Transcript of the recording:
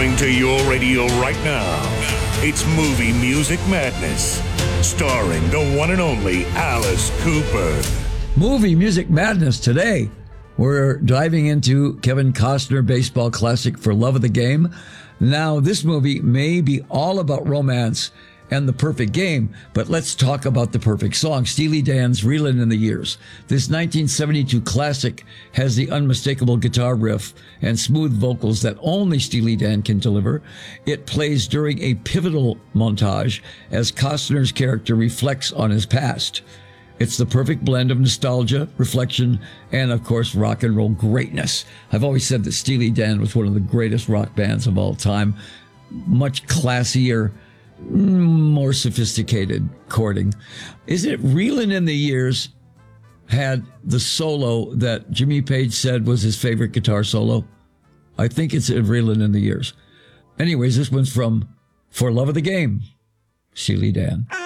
Coming to your radio right now, it's Movie Music Madness, starring the one and only Alice Cooper. Movie Music Madness today. We're diving into Kevin Costner baseball classic For Love of the Game. Now, this movie may be all about romance and the perfect game, but let's talk about the perfect song, Steely Dan's Reelin' in the Years. This 1972 classic has the unmistakable guitar riff and smooth vocals that only Steely Dan can deliver. It plays during a pivotal montage as Costner's character reflects on his past. It's the perfect blend of nostalgia, reflection, and, of course, rock and roll greatness. I've always said that Steely Dan was one of the greatest rock bands of all time. Much classier, more sophisticated chording. Is it Reelin' in the Years had the solo that Jimmy Page said was his favorite guitar solo? I think it's Reelin' in the Years. Anyways, this one's from For Love of the Game, Steely Dan.